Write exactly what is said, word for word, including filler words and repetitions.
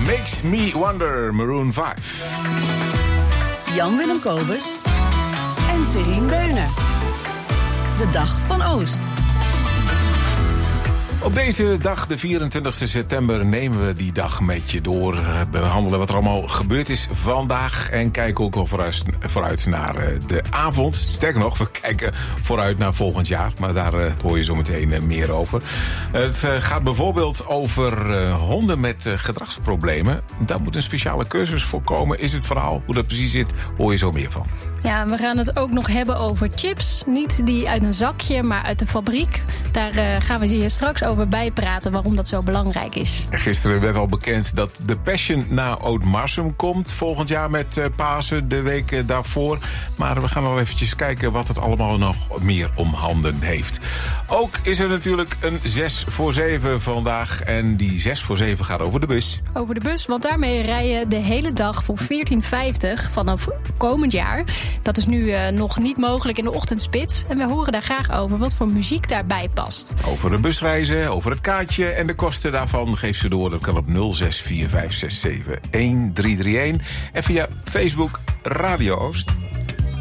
Makes Me Wonder, Maroon vijf. Jan-Willem Kobus en Serien Beuner. De Dag van Oost. Op deze dag, de vierentwintigste september, nemen we die dag met je door. Behandelen wat er allemaal gebeurd is vandaag. En kijken ook al vooruit, vooruit naar de avond. Sterker nog, we kijken vooruit naar volgend jaar. Maar daar uh, hoor je zo meteen uh, meer over. Het uh, gaat bijvoorbeeld over uh, honden met uh, gedragsproblemen. Daar moet een speciale cursus voor komen. Is het verhaal, hoe dat precies zit, hoor je zo meer van. Ja, we gaan het ook nog hebben over chips. Niet die uit een zakje, maar uit de fabriek. Daar uh, gaan we hier straks over bijpraten waarom dat zo belangrijk is. Gisteren werd al bekend dat de Passion naar Oud-Marsum komt. Volgend jaar met uh, Pasen, de week uh, daarvoor. Maar we gaan nog eventjes kijken wat het allemaal nog meer om handen heeft. Ook is er natuurlijk een zes voor zeven vandaag. En die zes voor zeven gaat over de bus. Over de bus, want daarmee rij je de hele dag voor veertien vijftig vanaf komend jaar. Dat is nu uh, nog niet mogelijk in de ochtendspits. En we horen daar graag over wat voor muziek daarbij past. Over de busreizen, over het kaartje en de kosten daarvan. Geef ze door, dat kan op nul zes vier vijf zes zeven een drie drie een. En via Facebook Radio Oost.